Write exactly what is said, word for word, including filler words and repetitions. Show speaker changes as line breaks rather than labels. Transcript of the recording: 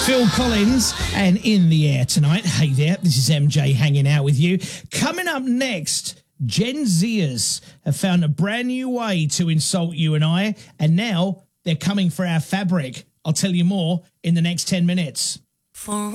Phil Collins and In the Air tonight. Hey there, this is M J hanging out with you. Coming up next, Gen Zers have found a brand new way to insult you and I, and now they're coming for our fabric. I'll tell you more in the next ten minutes.
For